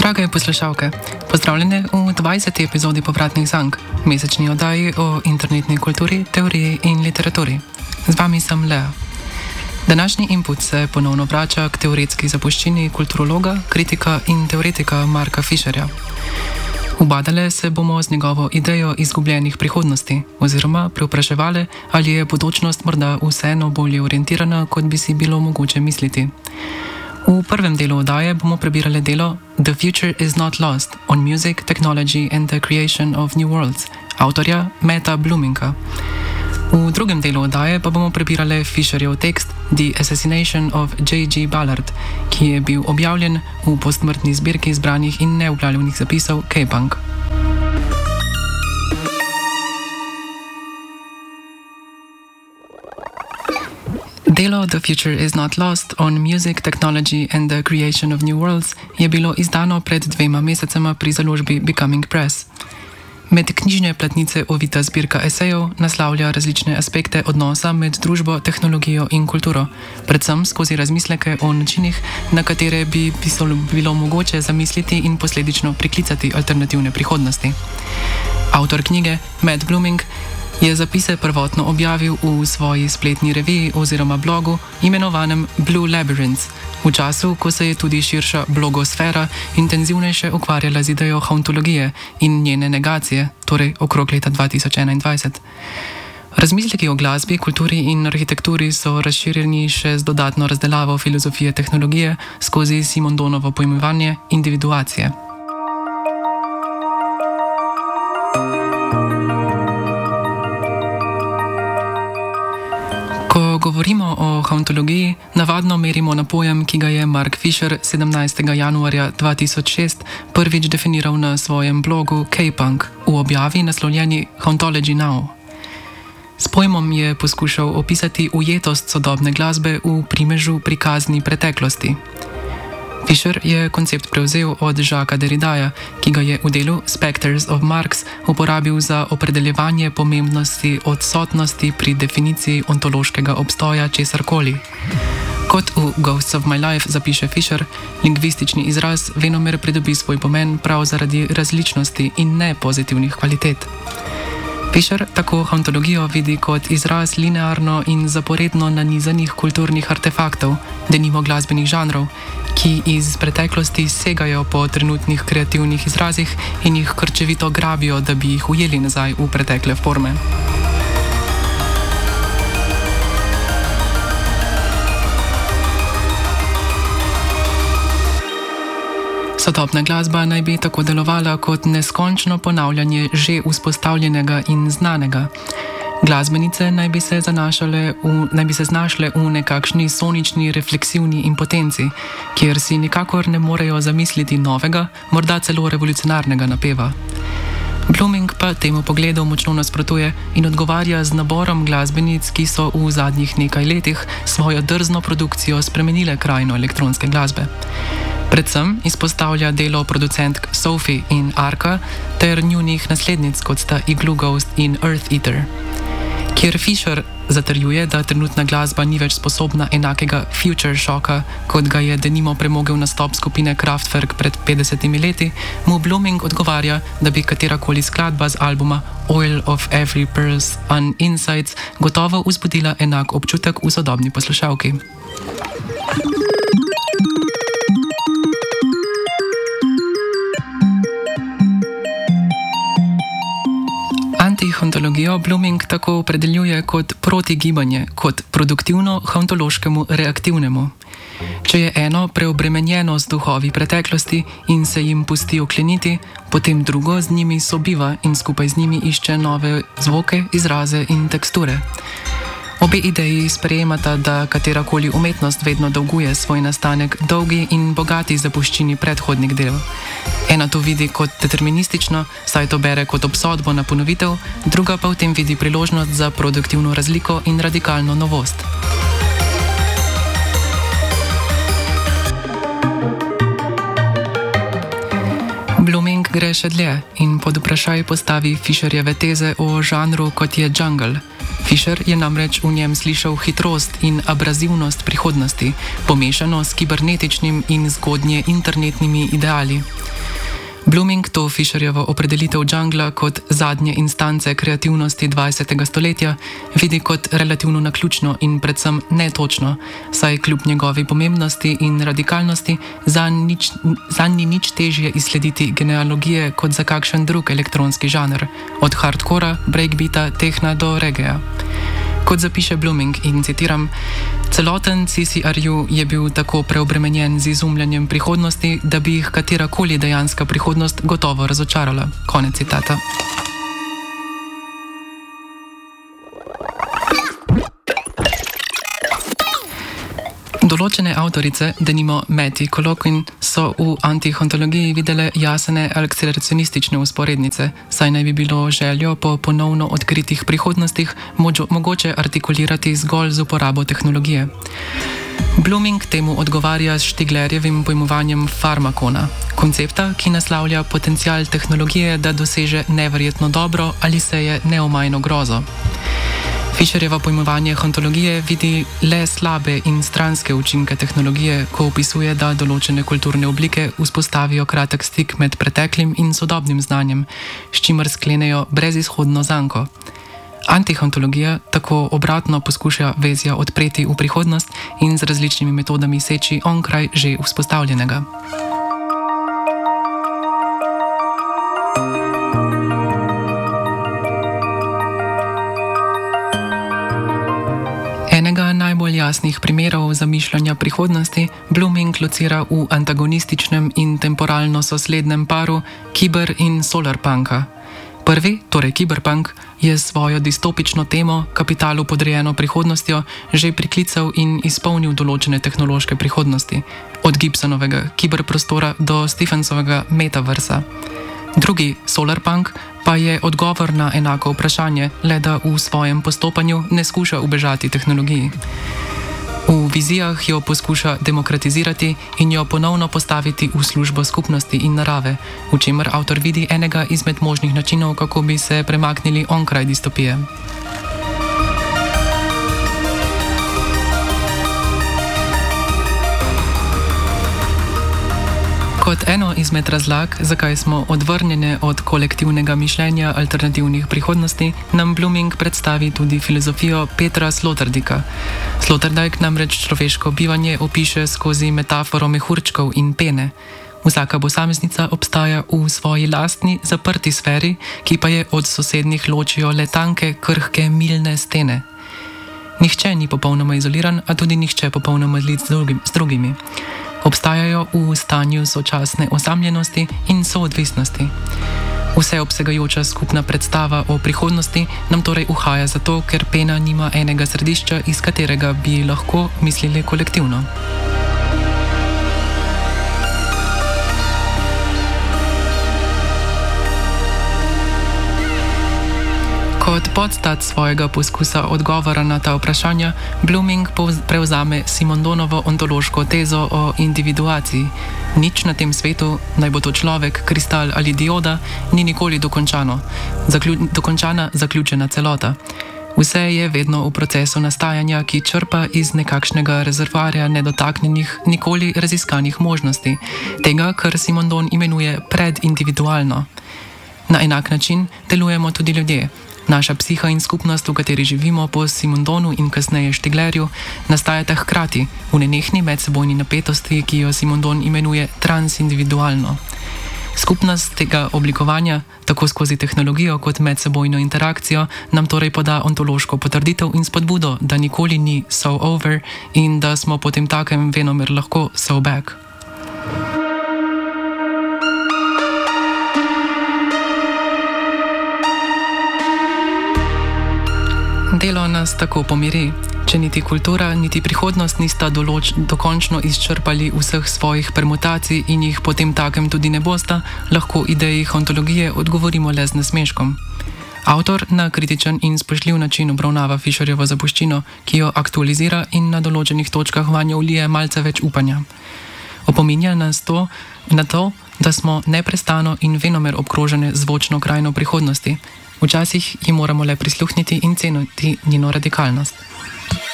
Drage poslušalke, pozdravljene v 20. epizodi Povratnih zank, mesečni oddaji o internetni kulturi, teoriji in literaturi. Z vami sem Lea. Današnji input se ponovno vrača k teoretski zapuščini kulturologa, kritika in teoretika Marka Fisherja. Ubadale se bomo z njegovo idejo izgubljenih prihodnosti, oziroma preupraševali, ali je bodočnost morda vseeno bolje orientirana, kot bi si bilo mogoče misliti. V prvem delu oddaje bomo prebirali delo The Future is Not Lost on Music, Technology and the Creation of New Worlds, avtorja Matta Bloominga. V drugem delu oddaje pa bomo prebirali Fisherjev tekst The Assassination of J.G. Ballard, ki je bil objavljen v posmrtni zbirki zbranih in neobjavljenih zapisov K-Punk. Delo The Future is Not Lost on Music, Technology and the Creation of New Worlds je bilo izdano pred 2 mesecema pri založbi Becoming Press. Med knjižne platnice ovita zbirka esejev naslavlja različne aspekte odnosa med družbo, tehnologijo in kulturo, predvsem skozi razmisleke o načinih, na katere bi bilo mogoče zamisliti in posledično priklicati alternativne prihodnosti. Avtor knjige, Matt Blooming, je zapise prvotno objavil v svoji spletni reviji oziroma blogu, imenovanem Blue Labyrinths, v času, ko se je tudi širša blogosfera intenzivnejše ukvarjala z idejo hauntologije in njene negacije, torej okrog leta 2021. Razmisleki o glasbi, kulturi in arhitekturi so razširjeni še z dodatno razdelavo filozofije tehnologije skozi Simondonovo pojmovanje individuacije. Ko govorimo o hauntologiji, navadno merimo na pojem, ki ga je Mark Fisher 17. januarja 2006 prvič definiral na svojem blogu K-Punk v objavi naslovljeni Hauntology Now. S pojmom je poskušal opisati ujetost sodobne glasbe v primežu prikazni preteklosti. Fisher je koncept prevzel od Jacquesa Derridaja, ki ga je v delu Spectres of Marx uporabil za opredeljevanje pomembnosti odsotnosti pri definiciji ontološkega obstoja česarkoli. Kot v Ghosts of My Life zapiše Fisher, lingvistični izraz venomer pridobi svoj pomen prav zaradi različnosti in ne pozitivnih kvalitet. Fisher tako hauntologijo vidi kot izraz linearno in zaporedno nanizanih kulturnih artefaktov, denimo glasbenih žanrov, ki iz preteklosti segajo po trenutnih kreativnih izrazih in jih krčevito grabijo, da bi jih ujeli nazaj v pretekle forme. Sodobna glasba naj bi tako delovala kot neskončno ponavljanje že vzpostavljenega in znanega. Glasbenice naj bi se znašle v nekakšni sonični refleksivni impotenci, kjer si nikakor ne morejo zamisliti novega, morda celo revolucionarnega napeva. Blooming pa temu pogledu močno nasprotuje in odgovarja z naborom glasbenic, ki so v zadnjih nekaj letih svojo drzno produkcijo spremenile krajino elektronske glasbe. Predvsem izpostavlja delo producentk Sophie in Arka ter njunih naslednic, kot sta Igloo Ghost in Earth Eater. Kjer Fisher zatrjuje, da trenutna glasba ni več sposobna enakega future shocka, kot ga je denimo premogel nastop skupine Kraftwerk pred 50 leti, mu Blooming odgovarja, da bi katerakoli skladba z albuma Oil of Every Pearl's on Insights gotovo vzbudila enak občutek v sodobni poslušalki. Antihauntologijo Blooming tako opredeljuje kot protigibanje, kot produktivno hauntološkemu reaktivnemu. Če je eno preobremenjeno z duhovi preteklosti in se jim pusti okleniti, potem drugo z njimi sobiva in skupaj z njimi išče nove zvoke, izraze in teksture. Obe ideji sprejemata, da katerakoli umetnost vedno dolguje svoj nastanek dolgi in bogati zapuščini predhodnih del. Ena to vidi kot deterministično, saj to bere kot obsodbo na ponovitev, druga pa v tem vidi priložnost za produktivno razliko in radikalno novost. Blooming gre še dlje in pod vprašaj postavi Fisherjeve teze o žanru, kot je jungle. Fisher je namreč v njem slišal hitrost in abrazivnost prihodnosti, pomešano s kibernetičnim in zgodnje internetnimi ideali. Blooming to Fisherjevo opredelitev džungla kot zadnje instance kreativnosti 20. stoletja vidi kot relativno naključno in predvsem netočno, saj kljub njegovi pomembnosti in radikalnosti zanj ni nič težje izslediti genealogije kot za kakšen drug elektronski žanr, od hardcora, breakbeata, tehna do reggaea. Kot zapiše Blooming, in citiram, celoten CCRU je bil tako preobremenjen z izumljanjem prihodnosti, da bi jih katerakoli dejanska prihodnost gotovo razočarala. Konec citata. Določene avtorice, denimo Mattie Colquhoun, so v antihronologiji videle jasne akceleracionistične usporednice, saj naj bi bilo željo po ponovno odkritih prihodnostih mogoče artikulirati zgolj z uporabo tehnologije. Blooming temu odgovarja s Stiglerjevim pojmovanjem farmakona, koncepta, ki naslavlja potencial tehnologije, da doseže neverjetno dobro ali seje neomajno grozo. Fisherjevo pojmovanje hronologije vidi le slabe in stranske učinke tehnologije, ko opisuje, da določene kulturne oblike vzpostavijo kratek stik med preteklim in sodobnim znanjem, s čimer sklenejo brezizhodno zanko. Antihronologija tako obratno poskuša vezja odpreti v prihodnost in z različnimi metodami seči onkraj že vzpostavljenega. Enega najbolj jasnih primerov zamišljanja prihodnosti Blooming locira v antagonističnem in temporalno soslednem paru kiber in solarpunka. Prvi, torej kiberpunk, je svojo distopično temo, kapitalu podrejeno prihodnostjo, že priklical in izpolnil določene tehnološke prihodnosti, od Gibsonovega kiberprostora do Stephensovega metaversa. Drugi, solarpunk, pa je odgovor na enako vprašanje, le da v svojem postopanju ne skuša ubežati tehnologiji. V vizijah jo poskuša demokratizirati in jo ponovno postaviti v službo skupnosti in narave, v čemer avtor vidi enega izmed možnih načinov, kako bi se premaknili onkraj distopije. Kot eno izmed razlag, zakaj smo odvrnjene od kolektivnega mišljenja alternativnih prihodnosti, nam Blooming predstavi tudi filozofijo Petra Sloterdijka. Sloterdijk namreč človeško bivanje opiše skozi metaforo mehurčkov in pene. Vsaka posameznica obstaja v svoji lastni, zaprti sferi, ki pa je od sosednjih ločijo le tanke, krhke, milne stene. Nihče ni popolnoma izoliran, a tudi nihče popolnoma lic z drugimi. Obstajajo v stanju sočasne osamljenosti in soodvisnosti. Vseobsegajoča skupna predstava o prihodnosti nam torej uhaja zato, ker pena nima enega središča, iz katerega bi lahko mislili kolektivno. Kot podstat svojega poskusa odgovora na ta vprašanja, Blooming prevzame Simondonovo ontološko tezo o individuaciji. Nič na tem svetu, naj bo to človek, kristal ali dioda, ni nikoli dokončana, zaključena celota. Vse je vedno v procesu nastajanja, ki črpa iz nekakšnega rezervoarja nedotaknjenih, nikoli raziskanih možnosti, tega, kar Simondon imenuje predindividualno. Na enak način delujemo tudi ljudje. Naša psiha in skupnost, v kateri živimo po Simondonu in kasneje Stiglerju, nastajata hkrati v nenehni medsebojni napetosti, ki jo Simondon imenuje transindividualno. Skupnost tega oblikovanja, tako skozi tehnologijo kot medsebojno interakcijo, nam torej poda ontološko potrditev in spodbudo, da nikoli ni so over in da smo potem takem venomer lahko so back. Delo nas tako pomiri. Če niti kultura, niti prihodnost nista dokončno izčrpali vseh svojih permutacij in jih potem takem tudi ne bosta, lahko ideji ontologije odgovorimo le z nasmeškom. Avtor na kritičen in spoštljiv način obravnava Fisherjevo zapuščino, ki jo aktualizira in na določenih točkah vanjo vlije malce več upanja. Opominja nas na to, da smo neprestano in venomer obkrožene zvočno krajino prihodnosti. Včasih ji moramo le prisluhniti in ceniti njeno radikalnost.